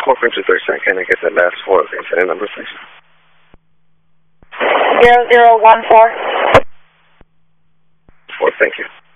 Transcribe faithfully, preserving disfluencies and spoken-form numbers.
four point two three seven. Can I get that last four of the incident number, please? Zero zero one four. Four, thank you.